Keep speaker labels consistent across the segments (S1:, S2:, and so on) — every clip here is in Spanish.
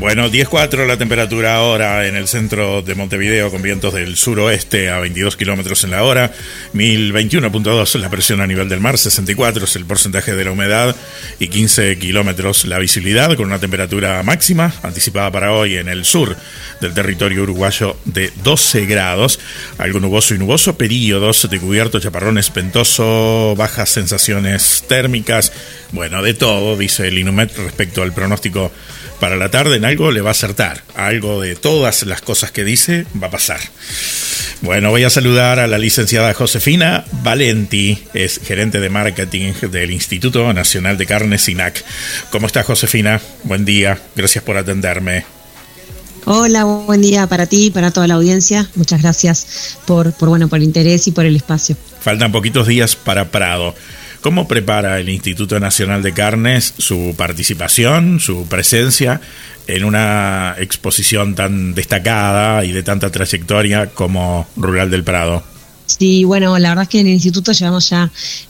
S1: Bueno, 10.4 la temperatura ahora en el centro de Montevideo, con vientos del suroeste a 22 kilómetros en la hora, 1021.2 la presión a nivel del mar, 64 es el porcentaje de la humedad y 15 kilómetros la visibilidad, con una temperatura máxima anticipada para hoy en el sur del territorio uruguayo de 12 grados, algo nuboso y nuboso, periodos de cubierto, chaparrones, ventoso, bajas sensaciones térmicas, bueno, de todo, dice el INUMED respecto al pronóstico para la tarde. En algo le va a acertar, algo de todas las cosas que dice va a pasar. Bueno, voy a saludar a la licenciada Josefina Valenti, es gerente de marketing del Instituto Nacional de Carnes, INAC. ¿Cómo está, Josefina? Buen día, gracias por atenderme.
S2: Hola, buen día para ti, para toda la audiencia. Muchas gracias por el interés y por el espacio.
S1: Faltan poquitos días para Prado. ¿Cómo prepara el Instituto Nacional de Carnes su participación, su presencia en una exposición tan destacada y de tanta trayectoria como Rural del Prado?
S2: Sí, bueno, la verdad es que en el instituto llevamos ya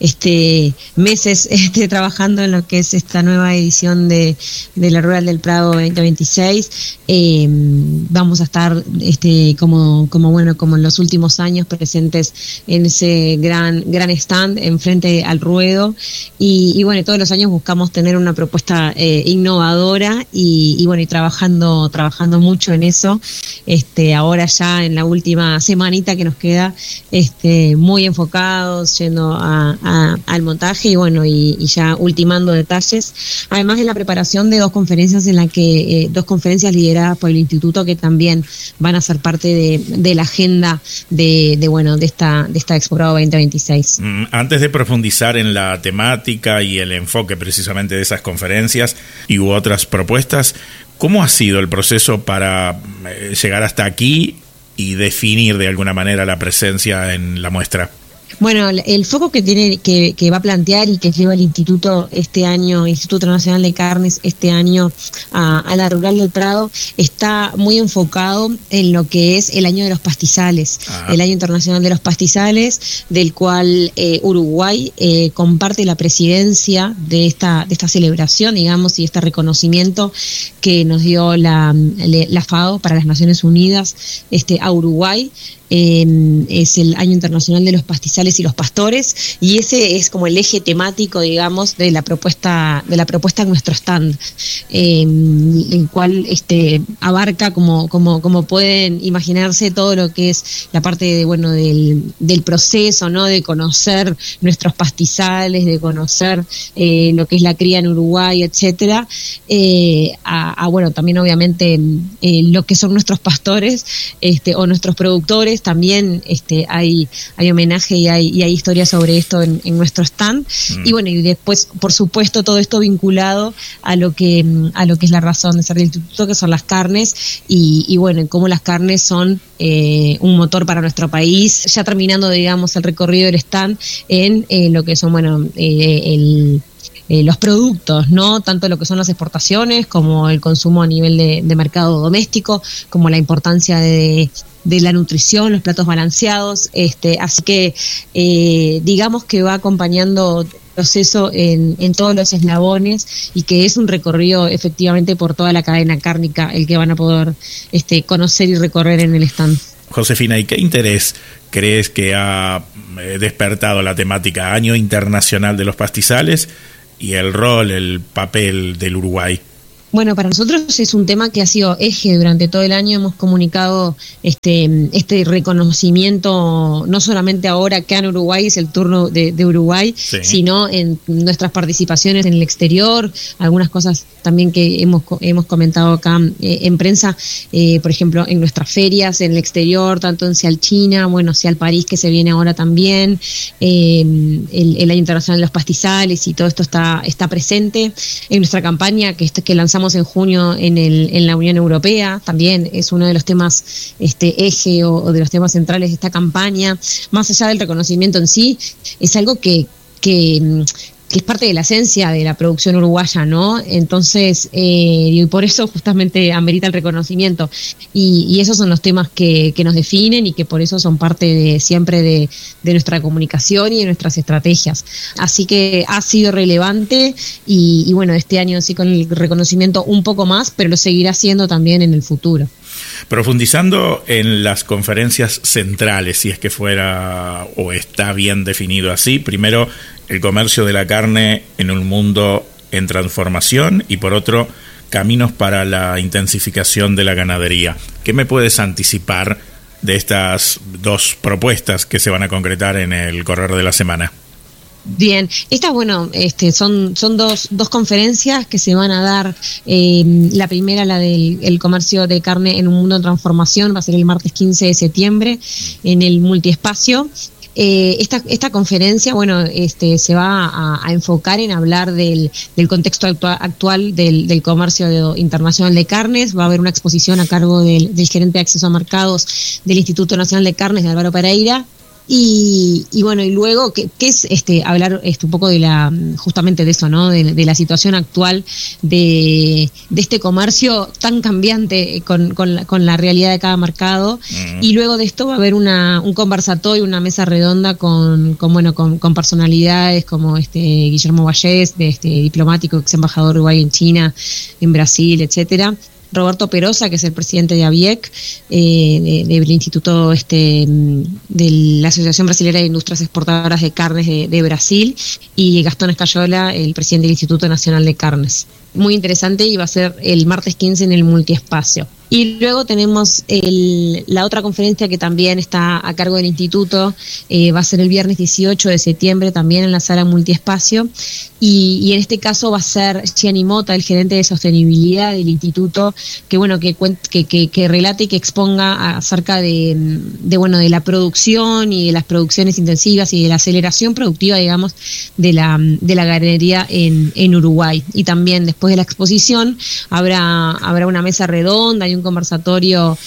S2: meses trabajando en lo que es esta nueva edición de la Rural del Prado 2026. Vamos a estar como en los últimos años presentes en ese gran stand enfrente al ruedo y bueno, todos los años buscamos tener una propuesta innovadora y trabajando mucho en eso. Ahora ya en la última semanita que nos queda, muy enfocados, yendo al montaje y ya ultimando detalles, además de la preparación de dos conferencias dos conferencias lideradas por el instituto que también van a ser parte de la agenda de esta Expo Prado 2026.
S1: Antes de profundizar en la temática y el enfoque precisamente de esas conferencias y u otras propuestas, ¿cómo ha sido el proceso para llegar hasta aquí y definir de alguna manera la presencia en la muestra?
S2: Bueno, el foco que va a plantear y que lleva el Instituto Instituto Nacional de Carnes este año a la Rural del Prado, está muy enfocado en lo que es el año de los pastizales, el año internacional de los pastizales, del cual Uruguay comparte la presidencia de esta celebración, digamos, y este reconocimiento que nos dio la FAO para las Naciones Unidas a Uruguay. Es el Año Internacional de los Pastizales y los Pastores, y ese es como el eje temático, digamos, de la propuesta en nuestro stand, el cual abarca, como pueden imaginarse, todo lo que es la parte del proceso, ¿no? De conocer nuestros pastizales, de conocer lo que es la cría en Uruguay, etcétera, también obviamente lo que son nuestros pastores o nuestros productores. También hay homenaje y hay historias sobre esto en nuestro stand. Y después, por supuesto, todo esto vinculado a lo que es la razón de ser del instituto, que son las carnes y cómo las carnes son un motor para nuestro país, ya terminando, digamos, el recorrido del stand en lo que son los productos, ¿no? Tanto lo que son las exportaciones como el consumo a nivel de mercado doméstico, como la importancia de la nutrición, los platos balanceados, así que digamos que va acompañando el proceso en todos los eslabones y que es un recorrido efectivamente por toda la cadena cárnica el que van a poder conocer y recorrer en el stand.
S1: Josefina, ¿y qué interés crees que ha despertado la temática Año Internacional de los Pastizales y el rol, el papel del Uruguay?
S2: Bueno, para nosotros es un tema que ha sido eje durante todo el año. Hemos comunicado este reconocimiento, no solamente ahora que en Uruguay es el turno de Uruguay, sí, sino en nuestras participaciones en el exterior, algunas cosas también que hemos comentado acá en prensa, por ejemplo, en nuestras ferias en el exterior, tanto en Cialchina, Cial París, que se viene ahora también, el Año Internacional de los Pastizales, y todo esto está presente en nuestra campaña que lanzamos en junio en la Unión Europea. También es uno de los temas eje o de los temas centrales de esta campaña. Más allá del reconocimiento en sí, es algo que es parte de la esencia de la producción uruguaya, ¿no? Entonces, y por eso justamente amerita el reconocimiento. Y esos son los temas que nos definen y que por eso son parte siempre de nuestra comunicación y de nuestras estrategias. Así que ha sido relevante y bueno, este año sí con el reconocimiento un poco más, pero lo seguirá siendo también en el futuro.
S1: Profundizando en las conferencias centrales, si es que fuera o está bien definido así, primero el comercio de la carne en un mundo en transformación y por otro caminos para la intensificación de la ganadería. ¿Qué me puedes anticipar de estas dos propuestas que se van a concretar en el correr de la semana?
S2: Bien, estas, bueno, son dos conferencias que se van a dar. La primera, la del comercio de carne en un mundo en transformación, va a ser el martes 15 de septiembre en el multiespacio. Esta conferencia, bueno, se va a enfocar en hablar del contexto actual del comercio internacional de carnes. Va a haber una exposición a cargo del gerente de acceso a mercados del Instituto Nacional de Carnes, de Álvaro Pereira. Y bueno, y luego, ¿qué es hablar un poco justamente de eso, ¿no? De la situación actual de este comercio tan cambiante con la realidad de cada mercado. Y luego de esto va a haber un conversatorio, una mesa redonda con personalidades como Guillermo Vallés, diplomático, ex embajador uruguayo en China, en Brasil, etcétera. Roberto Perosa, que es el presidente de ABIEC, del Instituto de la Asociación Brasilera de Industrias Exportadoras de Carnes de Brasil, y Gastón Escayola, el presidente del Instituto Nacional de Carnes. Muy interesante, y va a ser el martes 15 en el multiespacio. Y luego tenemos la otra conferencia que también está a cargo del instituto, va a ser el viernes 18 de septiembre también en la sala multiespacio, y en este caso va a ser Gianni Mota, el gerente de sostenibilidad del instituto, que bueno, que relate y que exponga acerca de la producción y de las producciones intensivas y de la aceleración productiva, digamos, de la ganadería en Uruguay. Y también después de la exposición habrá una mesa redonda y un conversatorio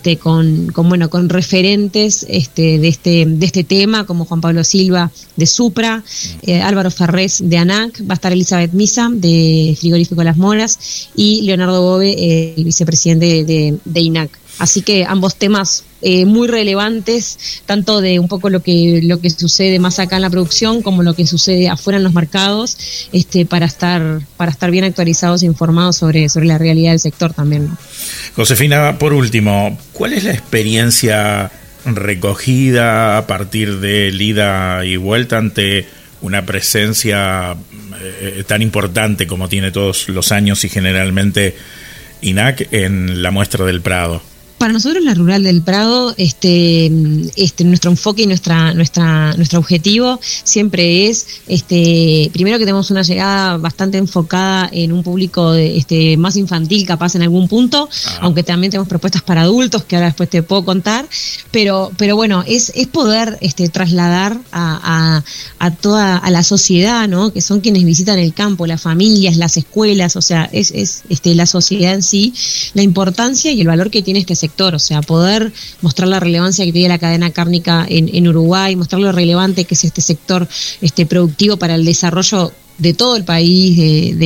S2: con referentes de este tema, como Juan Pablo Silva de Supra, Álvaro Ferrés de ANAC, va a estar Elizabeth Misa de Frigorífico Las Moras y Leonardo Bove, el vicepresidente de INAC. Así que ambos temas muy relevantes, tanto de un poco lo que sucede más acá en la producción como lo que sucede afuera en los mercados, para estar bien actualizados e informados sobre la realidad del sector también, ¿no?
S1: Josefina, por último, ¿cuál es la experiencia recogida a partir del ida y vuelta ante una presencia tan importante como tiene todos los años y generalmente INAC en la muestra del Prado?
S2: Para nosotros la Rural del Prado, nuestro enfoque y nuestro objetivo siempre es, primero que tenemos una llegada bastante enfocada en un público más infantil, capaz en algún punto, aunque también tenemos propuestas para adultos que ahora después te puedo contar, pero bueno, es poder trasladar a la sociedad, ¿no? Que son quienes visitan el campo, las familias, las escuelas, o sea, es la sociedad en sí, la importancia y el valor que tiene este sector, o sea, poder mostrar la relevancia que tiene la cadena cárnica en Uruguay, mostrar lo relevante que es este sector productivo para el desarrollo de todo el país,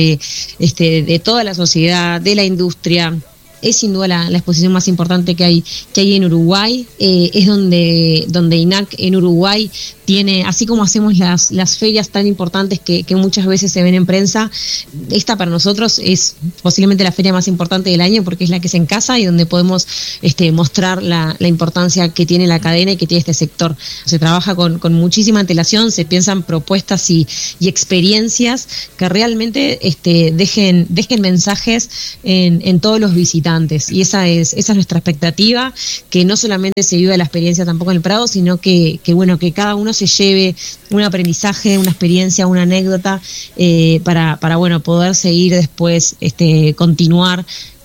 S2: de toda la sociedad, de la industria. Es sin duda la exposición más importante que hay en Uruguay. Es donde INAC en Uruguay tiene, así como hacemos las ferias tan importantes que muchas veces se ven en prensa, esta para nosotros es posiblemente la feria más importante del año porque es la que es en casa y donde podemos mostrar la importancia que tiene la cadena y que tiene este sector. Se trabaja con muchísima antelación, se piensan propuestas y experiencias que realmente dejen mensajes en todos los visitantes, y esa es nuestra expectativa, que no solamente se viva la experiencia tampoco en el Prado, sino que cada uno se lleve un aprendizaje, una experiencia, una anécdota, para poder seguir después, continuar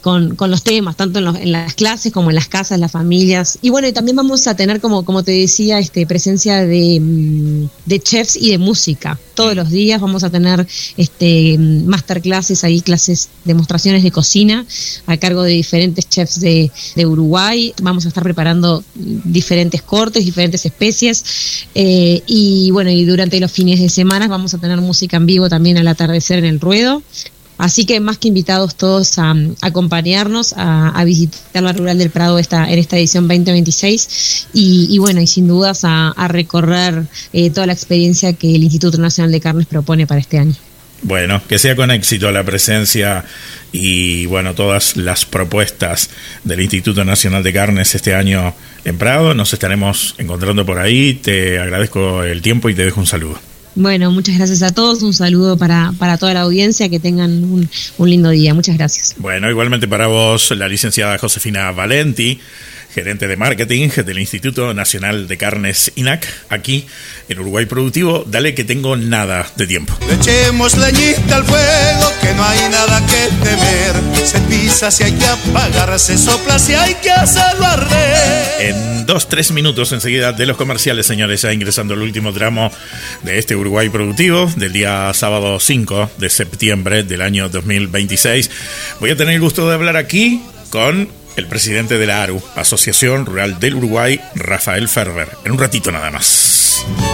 S2: con los temas, tanto en las clases como en las casas, las familias. Y bueno, y también vamos a tener, como te decía, presencia de chefs y de música. Todos los días vamos a tener masterclasses, ahí clases, demostraciones de cocina a cargo de diferentes chefs de Uruguay. Vamos a estar preparando diferentes cortes, diferentes especies, y bueno, y durante los fines de semana vamos a tener música en vivo también al atardecer en el ruedo. Así que más que invitados todos a acompañarnos, a visitar la Rural del Prado en esta edición 2026 y bueno, y sin dudas a recorrer toda la experiencia que el Instituto Nacional de Carnes propone para este año.
S1: Bueno, que sea con éxito la presencia y bueno, todas las propuestas del Instituto Nacional de Carnes este año en Prado. Nos estaremos encontrando por ahí. Te agradezco el tiempo y te dejo un saludo.
S2: Bueno, muchas gracias a todos, un saludo para toda la audiencia, que tengan un lindo día, muchas gracias.
S1: Bueno, igualmente para vos, la licenciada Josefina Valenti, gerente de marketing del Instituto Nacional de Carnes INAC, aquí en Uruguay Productivo. Dale que tengo nada de tiempo.
S3: Le echemos leñita al fuego, que no hay nada que temer. Se pisa si hay que apagar, se sopla si hay que hacerlo arder.
S1: En 2-3 minutos enseguida de los comerciales, señores, ya ingresando el último tramo de este Uruguay Productivo del día sábado 5 de septiembre del año 2026. Voy a tener el gusto de hablar aquí con el presidente de la ARU, Asociación Rural del Uruguay, Rafael Ferber, en un ratito nada más.